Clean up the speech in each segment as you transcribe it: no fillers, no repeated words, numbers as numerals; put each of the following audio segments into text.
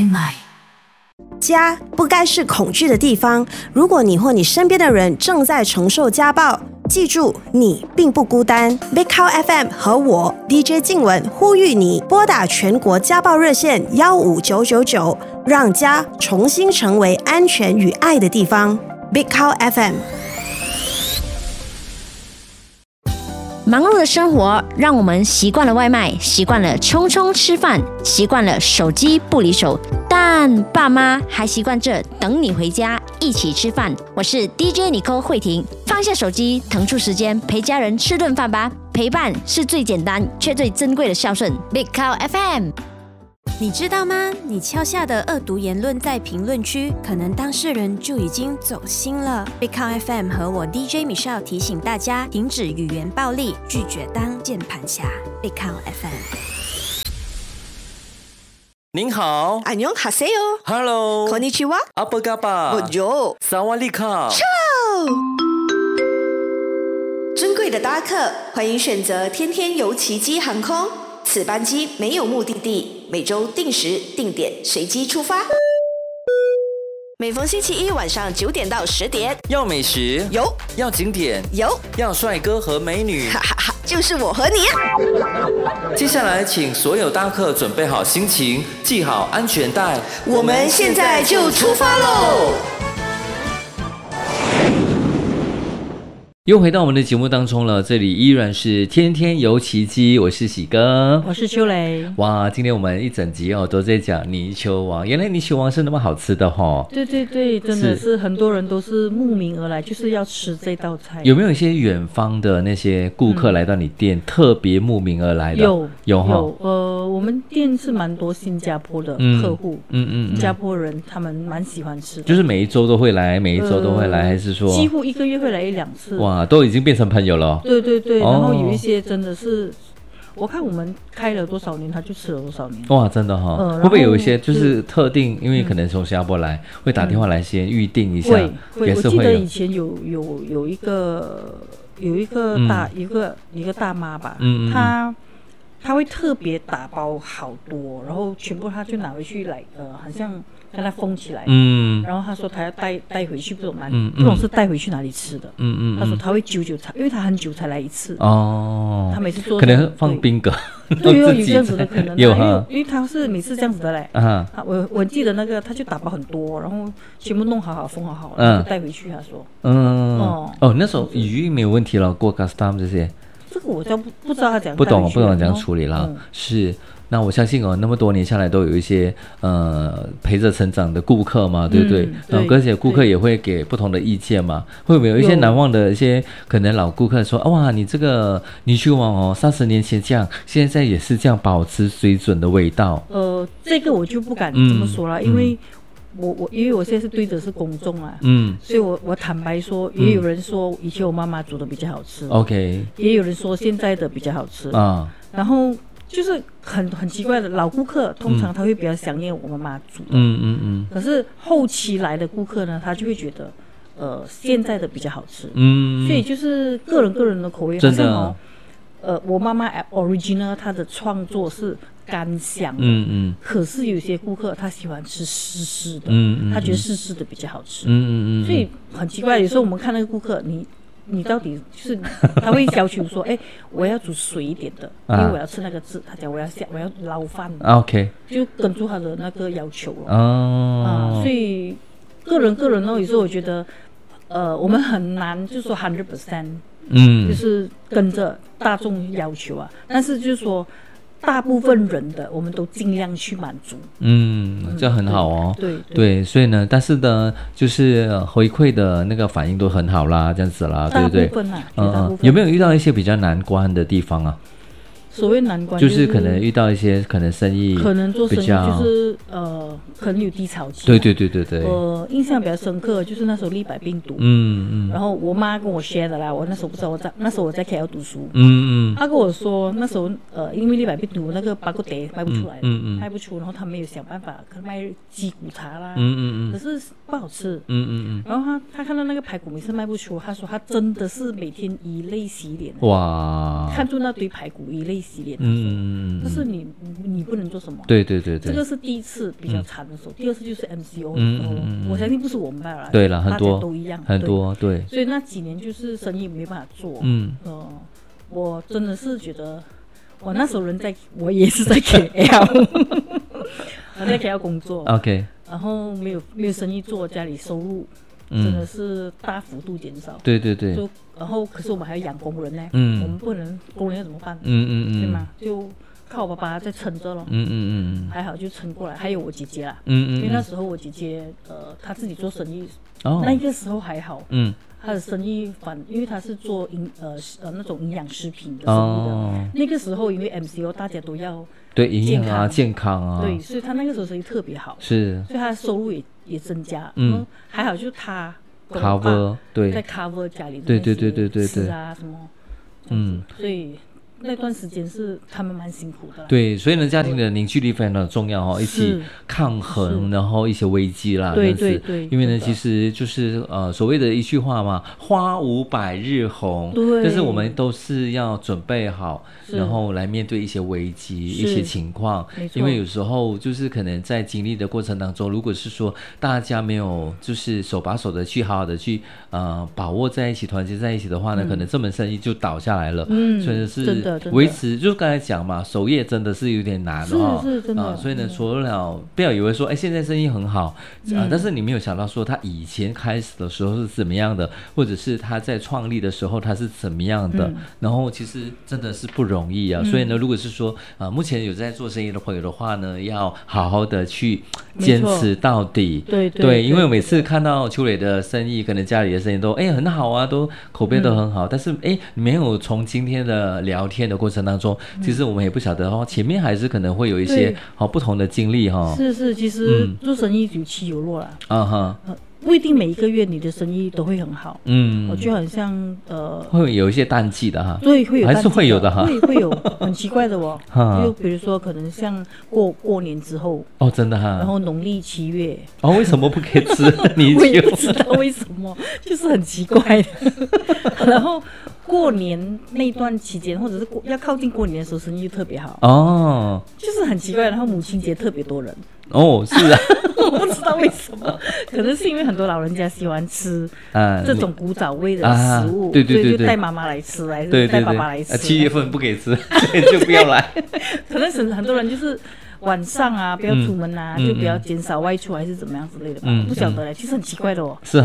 来。 家不该是恐惧的地方。如果你或你身边的人正在承受家暴，记住，你并不孤单。Big Cow FM 和我 DJ 静雯呼吁你拨打全国家暴热线15999，让家重新成为安全与爱的地方。Big Cow FM。 忙碌的生活让我们习惯了外卖，习惯了匆匆吃饭，习惯了手机不离手，但爸妈还习惯着等你回家一起吃饭。我是 DJ Nicole 慧婷，放下手机，腾出时间陪家人吃顿饭吧。陪伴是最简单却最珍贵的孝顺。Big Cow FM。 你知道吗？你敲下的恶毒言论在评论区，可能当事人就已经走心了。Big Cow FM 和我 DJ Michelle 提醒大家，停止语言暴力，拒绝当键盘侠。Big Cow FM。 您好， 안녕하세요。 Hello， konnichiwa， apa kabar， Bonjour， Sawadee-ka。 尊贵的搭客，欢迎选择天天游奇迹航空。此班机没有目的地，每周定时定点随机出发。每逢星期一晚上9点到10点， 要美食有， 要景点有， 要帅哥和美女， 哈哈哈，就是我和你。 接下来请所有搭客准备好心情，系好安全带， 我们现在就出发喽！ 又回到我们的节目当中了，这里依然是天天游奇迹，我是喜哥， 我是秋雷。 哇，今天我们一整集都在讲泥鳅王，原来泥鳅王是那么好吃的齁。 对对对，真的是很多人都是慕名而来，就是要吃这道菜。 有没有一些远方的那些顾客来到你店，特别慕名而来的？有齁。 我们店是蛮多新加坡的客户，新加坡人他们蛮喜欢吃的， 就是每一周都会来，每一周都会来，还是说几乎1个月会来1-2次？ 哇，都已经变成朋友了。 对对对，然后有一些真的是，我看我们开了多少年，他就吃了多少年。 哇，真的哈。会不会有一些就是特定，因为可能从新加坡来，会打电话来先预定一下？ 会， 也是会。 我记得以前有一个大妈吧，他会特别打包好多，然后全部他就拿回去来，好像让它封起来，然后他说他要带回去，不懂是带回去哪里吃的，他说他会久才，因为他很久才来一次，他每次做可能放冰格， 对，有这样子的可能， 有哈， 因为他是每次这样子的嘞，我记得那个他就打包很多，然后全部弄好封好，然后就带回去，他说， 那时候语音没有问题了，过 custom 这些。 这个我就不知道他讲不懂怎样处理了，是。那我相信那么多年下来都有一些陪着成长的顾客嘛，对不对？而且顾客也会给不同的意见嘛，会不会有一些难忘的一些可能老顾客说哇，你这个泥鳅王30年前这样，现在也是这样保持水准的味道。 这个我就不敢这么说了，因为因为我现在是对的是公众啊，所以我坦白说，也有人说以前我妈妈煮的比较好吃，OK， 也有人说现在的比较好吃啊，然后就是很奇怪的老顾客，通常他会比较想念我妈妈煮的，可是后期来的顾客呢，他就会觉得现在的比较好吃，所以就是个人的口味，好像我妈妈 original 她的创作是干香的，可是有些顾客他喜欢吃湿湿的，他觉得湿湿的比较好吃，所以很奇怪，有时候我们看那个顾客，你到底就是他会要求说，我要煮水一点的，因为我要吃那个汁，他讲我要捞饭，OK， 就跟住他的那个要求了，所以个人有时候我觉得，我们很难就说100%。就是跟着大众要求啊，但是就是说大部分人的我们都尽量去满足， 这很好哦， 对， 所以呢，但是呢，就是回馈的那个反应都很好啦，这样子啦，对不对？ 大部分啊， 有没有遇到一些比较难关的地方啊？ 所谓难关就是可能遇到一些可能生意， 可能做生意就是可能有低潮期。 对。 我印象比较深刻，就是那时候立百病毒，然后我妈跟我 share 的啦，我那时候不知道那时候我在 KL 读书，她跟我说那时候因为立百病毒那个巴古德卖不出来，卖不出，然后他们有想办法，可能卖鸡骨茶啦，可是不好吃，然后他看到那个排骨每次卖不出，他说他真的是每天以泪洗脸，哇，看住那堆排骨以泪被洗脸的时候，但是你不能做什么。 对对对对， 这个是第一次比较惨的时候，第二次就是 MCO 的时候，我相信不是我们罢了， 对了，很多大家都一样， 很多对。 所以那几年就是生意没办法做，我真的是觉得，我那时候我也是在 KL， 我在 KL 工作 ，OK， 然后没有生意做，家里收入真的是大幅度减少， 对对对， 然后可是我们还要养工人呢，我们不能工人要怎么办？对吗？就靠我爸爸在撑着咯，还好就撑过来，还有我姐姐啦，因为那时候我姐姐她自己做生意，那个时候还好，她的生意因为她是做那种营养食品的生意的，那个时候因为 MCO 大家都要对营养啊健康啊， 对，所以她那个时候生意特别好， 是， 所以她的收入也增加，还好就是她 cover 对， 在 cover 家里对对对对对吃啊什么，所以那段时间是他们蛮辛苦的啦。 对，所以呢，家庭的凝聚力非常的重要哦，一起抗衡，然后一些危机啦， 对对对。 因为呢，其实就是所谓的一句话嘛，花无百日红。 对。 但是我们都是要准备好，然后来面对一些危机、一些情况。因为有时候就是可能在经历的过程当中，如果是说大家没有就是手把手的去好好的去把握在一起、团结在一起的话呢，可能这门生意就倒下来了。所以是。维持就是刚才讲嘛，守业真的是有点难哦， 是真的所以呢，除了不要以为说，现在生意很好但是你没有想到说他以前开始的时候是怎么样的，或者是他在创立的时候他是怎么样的，然后其实真的是不容易啊。所以呢，如果是说目前有在做生意的朋友的话呢，要好好的去坚持到底。对，因为每次看到秋磊的生意，可能家里的生意都很好啊，都口碑都很好，但是没有从今天的聊天的过程当中，其实我们也不晓得前面还是可能会有一些不同的经历是，其实做生意有起有落啦，不一定每一个月你的生意都会很好，我就很像会有一些淡季的对，会有淡季的， 还是会有的会有很奇怪的就比如说可能像过年之后真的然后农历7月为什么不可以吃泥鳅？ 我也不知道为什么，就是很奇怪的然后过年那段期间，或者是要靠近过年的时候，生意特别好就是很奇怪。然后母亲节特别多人是啊我不知道为什么，可能是因为很多老人家喜欢吃这种古早味的食物， 对， 所以就带妈妈来吃，还是带爸爸来吃。 7月份不给吃，所以就不要来。 可能很多人就是晚上不要出门就不要减少外出，还是怎么样之类的吧，不晓得嘞。其实很奇怪的是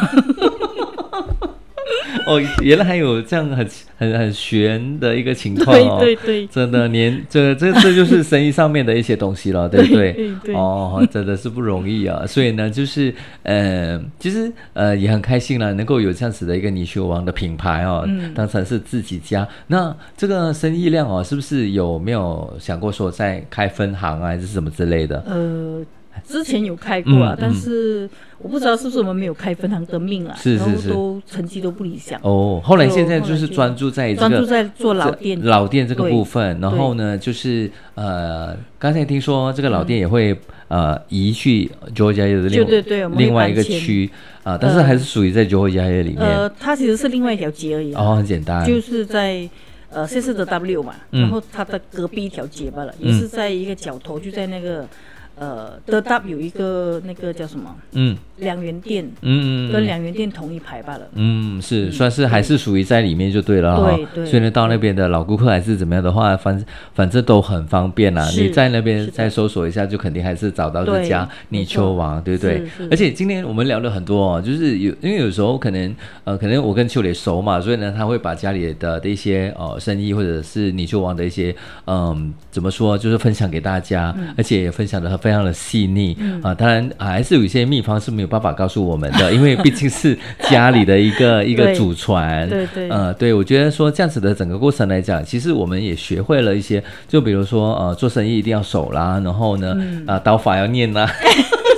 原来还有这样很玄的一个情况对， 真的这就是生意上面的一些东西了，对不对？对真的是不容易啊。所以呢，就是其实也很开心啦，能够有这样子的一个泥鳅王的品牌当成是自己家。那这个生意量是不是有没有想过说再开分行还是什么之类的？ 之前有开过但是我不知道是不是我们没有开分行的命然后成绩都不理想后来现在就是专注在做老店这个部分，然后呢就是刚才听说这个老店也会移去Johor Jaya的另外一个区但是还是属于在Johor Jaya里面它其实是另外一条街而已很简单， 就是在现在的 W 嘛然后它的隔壁一条街罢了也是在一个角头，就在那个德达有一个那个叫什么两元店跟两元店同一排罢了是算是还是属于在里面就对了对所以呢到那边的老顾客还是怎么样的话反正都很方便啦，你在那边再搜索一下就肯定还是找到这家泥鳅王，对不对？而且今天我们聊了很多就是因为有时候可能我跟秋磊熟嘛，所以呢他会把家里的一些生意或者是泥鳅王的一些怎么说就是分享给大家而且也分享的非常的细腻当然还是有一些秘方是没有办法告诉我们的，因为毕竟是家里的一个祖传对，我觉得说这样子的整个过程来讲，其实我们也学会了一些，就比如说做生意一定要守啦，然后呢刀法要念啦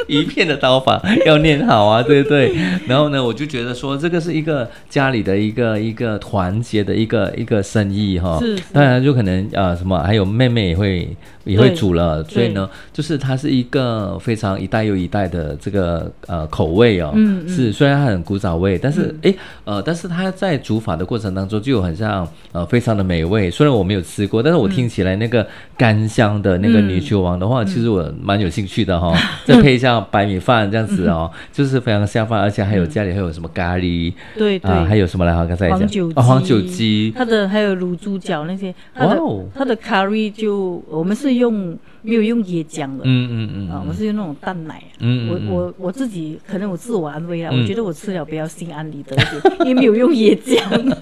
鱼片的刀法要念好啊，对不对？然后呢，我就觉得说这个是一个家里的一个团结的一个生意哈。是。当然就可能什么，还有妹妹也会煮了，所以呢，就是它是一个非常一代又一代的这个口味哦。是，虽然它很古早味，但是但是它在煮法的过程当中就有很像非常的美味。虽然我没有吃过，但是我听起来那个干香的那个泥鳅王的话，其实我蛮有兴趣的哈。再配一下白米饭这样子哦，就是非常下饭，而且还有家里还有什么咖喱， 对还有什么来？刚才讲黄酒鸡， 它的还有卤猪脚那些，它的咖喱就我们是没有用椰浆的，我是用那种淡奶，我自己可能我自我安慰啦，我觉得我吃了比较心安理得一点，因为没有用椰浆。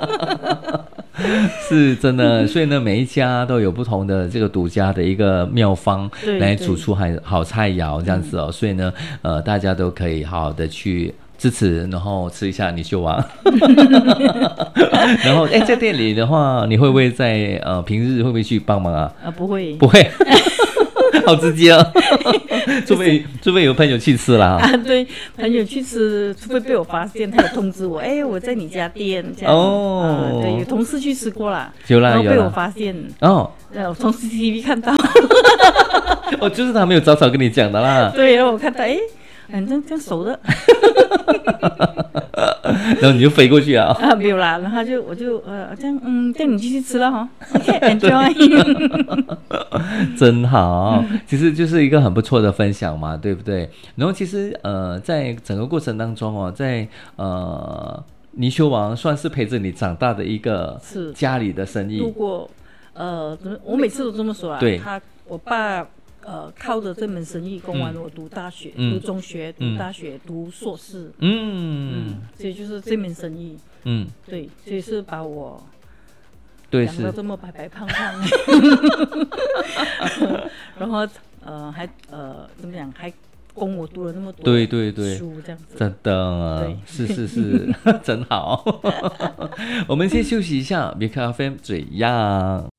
是真的，所以呢，每一家都有不同的这个独家的一个妙方来煮出好菜肴这样子哦，所以呢，大家都可以好好的去支持，然后吃一下泥鳅王。然后在店里的话，你会不会在平日会不会去帮忙啊？ 不会， 不会。好直接哦，除非有朋友去吃啦。 对，朋友去吃，除非被我发现，他有通知我，我在你家店这样。哦，对，有同事去吃过啦，然后被我发现。我从 CCTV 看到。 就是他没有早早跟你讲的啦。 对，然后我看到，这样熟的。 然后你就飞过去啊？ 没有啦，然后我就这样你继续吃了哈。OK，enjoy。 真好，其实就是一个很不错的分享嘛，对不对？然后其实在整个过程当中哦，在泥鳅王算是陪着你长大的一个家里的生意。 度过我每次都这么说啦。 对， 我爸。靠着这门生意供完我读大学，读中学，读大学，读硕士，所以就是这门生意，对，所以是把我养得这么白白胖胖，然后还怎么讲，还供我读了那么多书，这样子， 真的，是，真好。我们先休息一下，别咖啡嘴样。